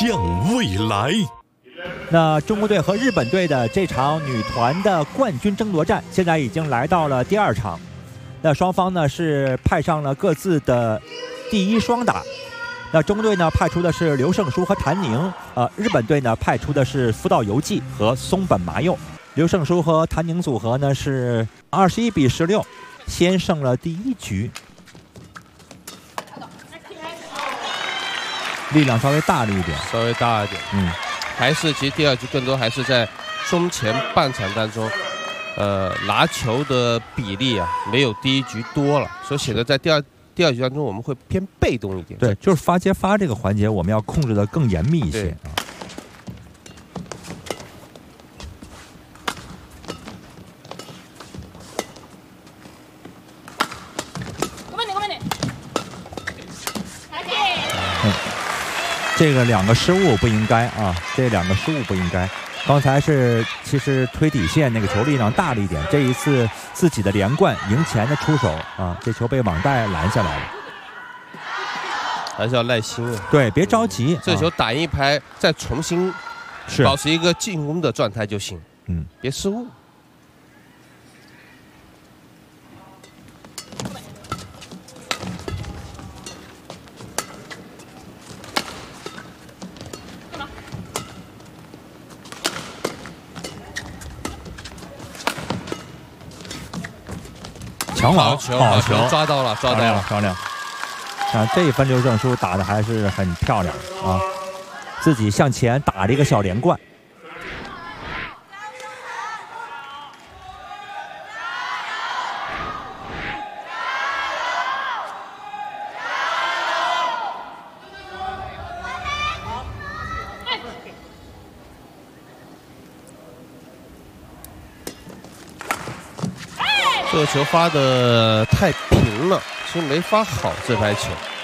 向未来。 那中国队和日本队的这场女团的冠军争夺战，现在已经来到了第2场。那双方呢是派上了各自的第一双打。那中国队呢派出的是刘胜书和谭宁，日本队呢派出的是福岛由纪和松本麻佑。刘胜书和谭宁组合呢是21比16，先胜了第1局。力量稍微大了一点， 稍微大一点，还是其实第2局更多还是在中前半场当中，拿球的比例啊没有第1局多了，所以显得在第二局当中我们会偏被动一点。 对，就是发接发这个环节我们要控制的更严密一些啊。这个2个失误不应该啊，这2个失误不应该。刚才是其实推底线那个球力量大了一点，这一次自己的连贯赢前的出手啊，这球被网带拦下来了。 还是要耐心啊， 对，别着急， 这球打赢1拍再重新保持一个进攻的状态就行，别失误。 强网， 好球，抓到了， 漂亮！啊，这一分刘胜书打的还是很漂亮啊，自己向前打了一个小连贯。 这个球发的太平了，其实没发好这拍球。